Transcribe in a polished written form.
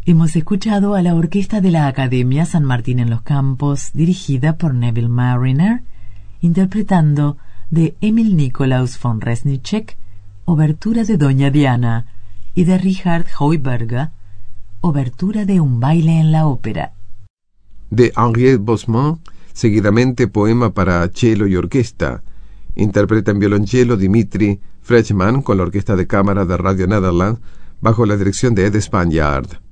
Hemos escuchado a la orquesta de la Academia San Martín en los Campos, dirigida por Neville Marriner, interpretando de Emil Nikolaus von Reznicek, Obertura de Doña Diana, y de Richard Heuberger, Obertura de Un baile en la ópera. De Henriette Bosman, seguidamente Poema para cello y orquesta. Interpreta en violonchelo Dimitri Frechman con la Orquesta de Cámara de Radio Netherlands, bajo la dirección de Ed Spaniard.